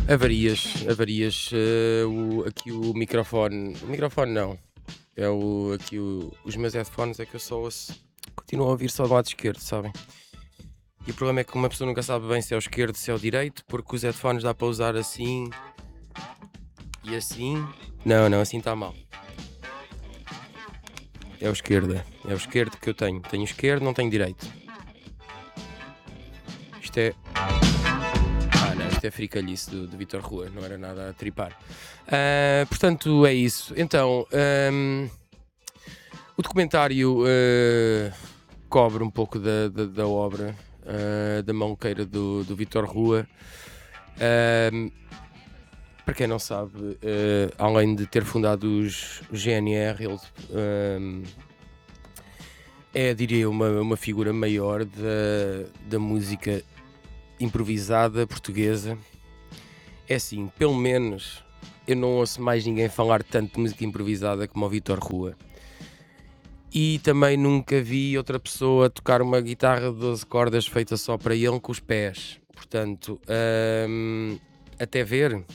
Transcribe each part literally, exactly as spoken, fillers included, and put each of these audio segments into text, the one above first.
Avarias, avarias, eh, o, aqui o microfone, o microfone não, é o, aqui o, os meus headphones é que eu só ouço, continuo a ouvir só do lado esquerdo, sabem? E o problema é que uma pessoa nunca sabe bem se é o esquerdo, se é o direito, porque os headphones dá para usar assim e assim. Não, não, assim está mal. É o esquerdo, é o esquerdo que eu tenho. Tenho esquerdo, não tenho direito. Isto é... Ah, não, isto é fricalhice do, do Vítor Rua, não era nada a tripar. Uh, portanto, é isso. Então, um, o documentário uh, cobre um pouco da, da, da obra uh, da maluqueira do, do Vítor Rua. Uh, para quem não sabe, uh, além de ter fundado os G N R, ele uh, é, diria, uma, uma figura maior da, da música improvisada portuguesa. É assim, pelo menos eu não ouço mais ninguém falar tanto de música improvisada como o Vítor Rua. E também nunca vi outra pessoa tocar uma guitarra de doze cordas feita só para ele com os pés. Portanto, hum, até ver, uh,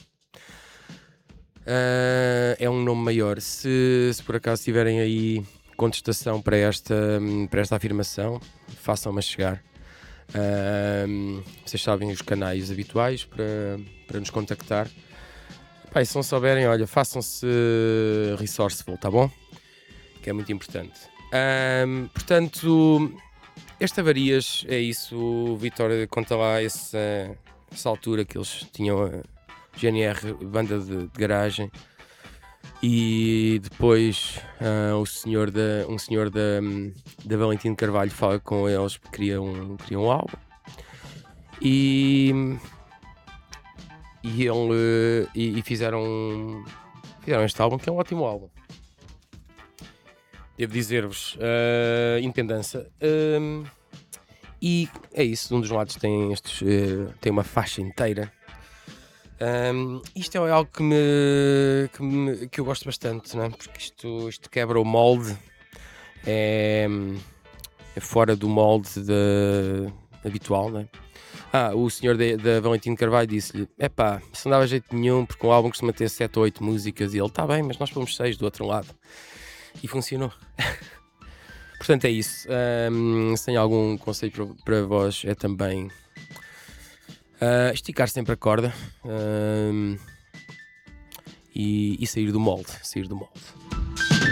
é um nome maior. Se, se por acaso tiverem aí contestação para esta, para esta afirmação, façam-me chegar. Uh, vocês sabem os canais habituais para, para nos contactar. Pai, se não souberem, olha, façam-se resourceful, tá bom? Que é muito importante. Uh, portanto, esta avarias é isso. O Vítor conta lá esse, essa altura que eles tinham a G N R, banda de, de garagem. E depois uh, o senhor da, um senhor da, da Valentim Carvalho fala com eles porque queriam um, queria um álbum. E, e, ele, e, e fizeram, fizeram este álbum, que é um ótimo álbum. Devo dizer-vos, uh, Independência. Uh, e é isso, um dos lados tem, estes, uh, tem uma faixa inteira. Um, isto é algo que, me, que, me, que eu gosto bastante, não é? Porque isto, isto quebra o molde, é, é fora do molde de, habitual, não é? Ah, o senhor da Valentim Carvalho disse-lhe: epá, isso não dava jeito nenhum, porque um álbum costuma ter sete ou oito músicas. E ele: está bem, mas nós pomos seis do outro lado. E funcionou. Portanto, é isso. Um, se tem algum conselho para, para vós, é também Uh, esticar sempre a corda uh, e, e sair do molde, sair do molde.